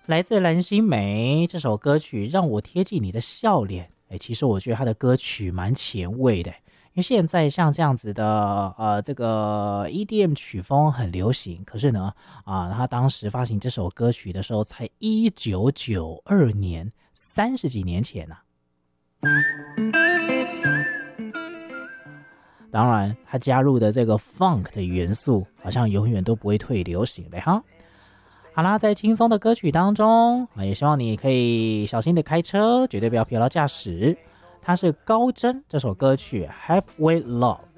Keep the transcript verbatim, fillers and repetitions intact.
来自蓝心湄这首歌曲《让我贴近你的笑脸》。哎，其实我觉得他的歌曲蛮前卫的，因为现在像这样子的呃这个 E D M 曲风很流行，可是呢啊，他当时发行这首歌曲的时候才一九九二年，三十几年前啊。当然，他加入的这个 funk 的元素，好像永远都不会退流行的哈。好啦，在轻松的歌曲当中，也希望你可以小心的开车，绝对不要疲劳驾驶。它是高真这首歌曲《Halfway Love》。